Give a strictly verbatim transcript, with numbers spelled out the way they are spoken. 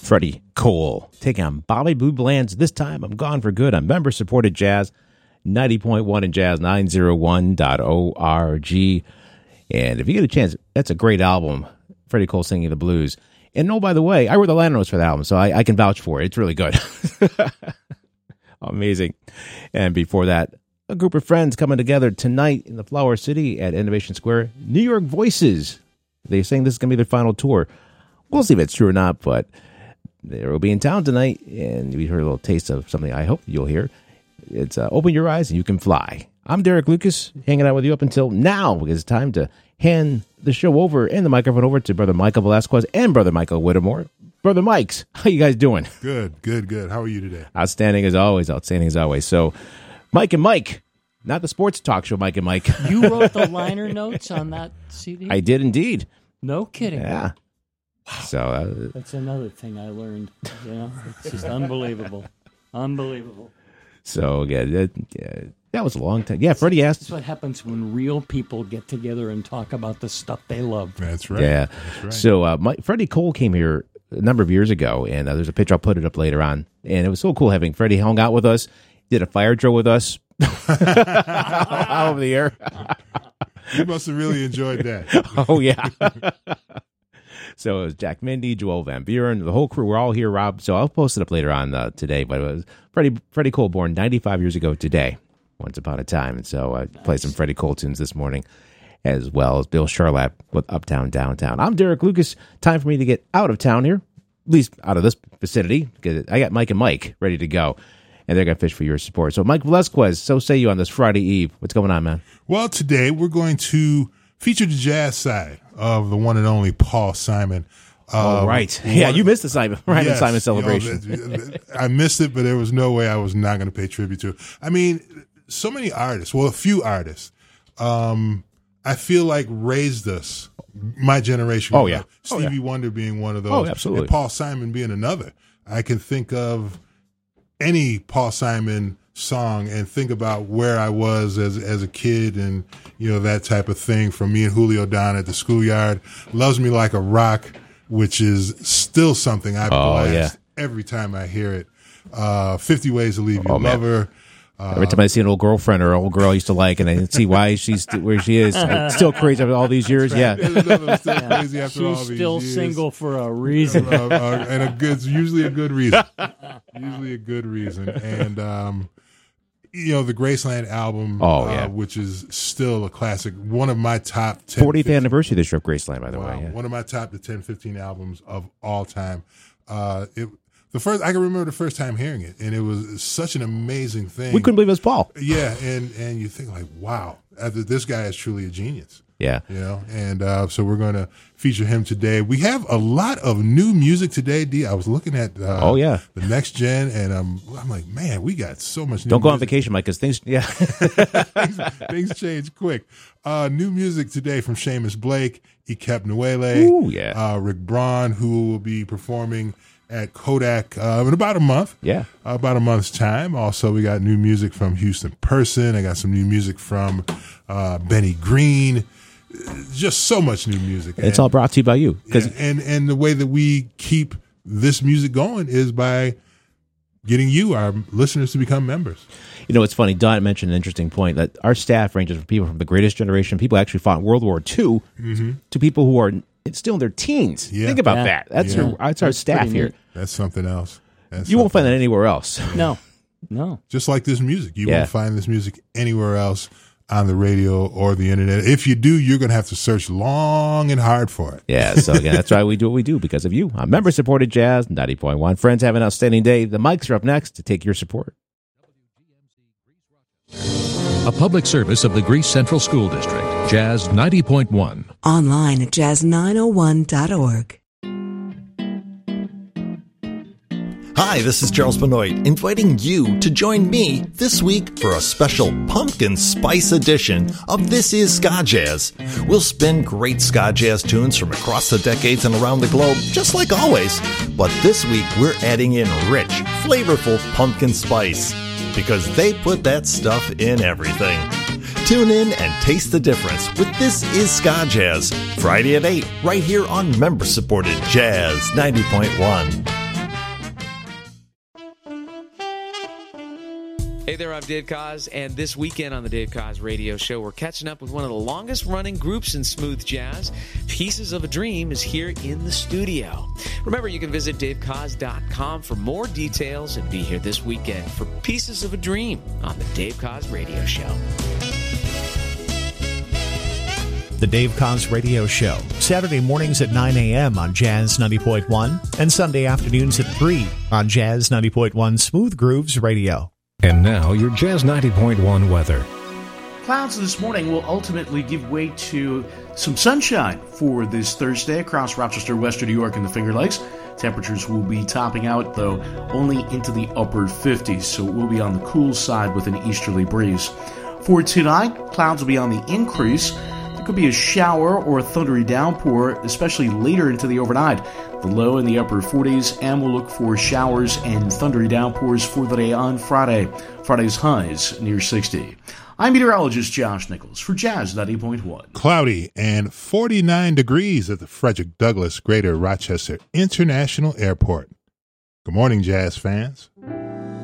Freddie Cole taking on Bobby Blue Bland's This Time I'm Gone for Good on member-supported Jazz ninety point one and Jazz nine oh one dot org. And if you get a chance, that's a great album, Freddie Cole singing the blues. And oh, by the way, I wrote the liner notes for the album, so I, I can vouch for it. It's really good. Amazing. And before that, a group of friends coming together tonight in the Flower City at Innovation Square, New York Voices. They're saying this is going to be their final tour. We'll see if it's true or not, but they will be in town tonight, and we heard a little taste of something I hope you'll hear. It's uh, Open Your Eyes and You Can Fly. I'm Derek Lucas, hanging out with you up until now, because it's time to hand the show over and the microphone over to Brother Michael Velasquez and Brother Michael Whittemore. Brother Mikes, how you guys doing? Good, good, good. How are you today? Outstanding as always, outstanding as always. So, Mike and Mike, not the sports talk show, Mike and Mike. You wrote the liner notes on that C D? I did indeed. No kidding. Yeah. Wow. So uh, that's another thing I learned. You know, it's just unbelievable, unbelievable. So yeah, that, yeah, that was a long time. Yeah, Freddie asked. That's what happens when real people get together and talk about the stuff they love. That's right. Yeah. That's right. So uh, my, Freddie Cole came here a number of years ago, and uh, there's a picture. I'll put it up later on. And it was so cool having Freddie hung out with us, did a fire drill with us out over the air. You must have really enjoyed that. Oh yeah. So it was Jack Mindy, Joel Van Buren, the whole crew. We're all here, Rob. So I'll post it up later on uh, today. But it was Freddie Freddie Cole, born ninety-five years ago today, once upon a time. And so I nice. played some Freddie Cole tunes this morning, as well as Bill Charlap with Uptown, Downtown. I'm Derek Lucas. Time for me to get out of town here, at least out of this vicinity, because I got Mike and Mike ready to go. And they're going to fish for your support. So Mike Velasquez, so say you on this Friday Eve. What's going on, man? Well, today we're going to feature the jazz side of the one and only Paul Simon. Oh, um, right. Yeah, you missed the Simon, Ryan yes, Simon celebration. You know, I missed it, but there was no way I was not going to pay tribute to it. I mean, so many artists, well, a few artists, um, I feel like raised us, my generation. Oh, yeah. Stevie oh, yeah. Wonder being one of those. Oh, absolutely. And Paul Simon being another. I can think of any Paul Simon song and think about where I was as as a kid and, you know, that type of thing from me and Julio down at the schoolyard. Loves Me Like a Rock, which is still something I oh, blast yeah. every time I hear it. Uh, fifty Ways to Leave Your oh, Lover. Uh, Every time I see an old girlfriend or an old girl I used to like, and I see why she's where she is, it's still crazy after all these years. Right. Yeah, it's still crazy after she's all these still years. single for a reason, uh, uh, and a good, usually a good reason. usually a good reason, and um, you know the Graceland album, oh yeah, uh, which is still a classic. One of my top ten, fortieth anniversary this year of Graceland, by the wow, way. Yeah. One of my top to ten, fifteen albums of all time. Uh, it. The first, I can remember the first time hearing it, and it was such an amazing thing. We couldn't believe it was Paul. Yeah, and and you think like, wow, this guy is truly a genius. Yeah, you know, and uh, so we're going to feature him today. We have a lot of new music today, D. I was looking at uh, oh yeah the Next Gen, and um, I'm like, man, we got so much. New Don't go music. on vacation, Mike, because things yeah things, things change quick. Uh, new music today from Seamus Blake, Ikep Nwele, Ooh, yeah, uh, Rick Braun, who will be performing at Kodak uh, in about a month. Yeah. Uh, about a month's time. Also, we got new music from Houston Person. I got some new music from uh, Benny Green. Just so much new music. It's and, all brought to you by you. Yeah, and, and the way that we keep this music going is by getting you, our listeners, to become members. You know, it's funny. Don mentioned an interesting point that our staff ranges from people from the greatest generation, people who actually fought in World War Two, mm-hmm. to people who are still in their teens. Yeah. Think about yeah. that. That's yeah. our, that's our that's staff here. Neat. That's something else. That's you something won't find that else. anywhere else. No, no. Just like this music. You yeah. won't find this music anywhere else on the radio or the internet. If you do, you're going to have to search long and hard for it. Yeah, so again, that's why we do what we do, because of you. I'm member-supported Jazz, ninety point one. Friends, have an outstanding day. The mics are up next to take your support. A public service of the Greece Central School District, Jazz ninety point one. Online at jazz nine oh one dot org. Hi, this is Charles Benoit, inviting you to join me this week for a special pumpkin spice edition of This Is Ska Jazz. We'll spin great ska jazz tunes from across the decades and around the globe, just like always. But this week, we're adding in rich, flavorful pumpkin spice, because they put that stuff in everything. Tune in and taste the difference with This Is Ska Jazz, Friday at eight, right here on member-supported Jazz ninety point one. I'm Dave Koz, and this weekend on the Dave Koz Radio Show, we're catching up with one of the longest-running groups in smooth jazz. Pieces of a Dream is here in the studio. Remember, you can visit dave koz dot com for more details and be here this weekend for Pieces of a Dream on the Dave Koz Radio Show. The Dave Koz Radio Show, Saturday mornings at nine a.m. on Jazz ninety point one and Sunday afternoons at three on Jazz ninety point one Smooth Grooves Radio. And now, your Jazz ninety point one weather. Clouds this morning will ultimately give way to some sunshine for this Thursday across Rochester, Western New York, and the Finger Lakes. Temperatures will be topping out, though, only into the upper fifties, so it will be on the cool side with an easterly breeze. For tonight, clouds will be on the increase. There could be a shower or a thundery downpour, especially later into the overnight. The low in the upper forties, and we'll look for showers and thundery downpours for the day on Friday. Friday's highs near sixty. I'm meteorologist Josh Nichols for Jazz ninety point one. Cloudy and forty-nine degrees at the Frederick Douglass Greater Rochester International Airport. Good morning, Jazz fans.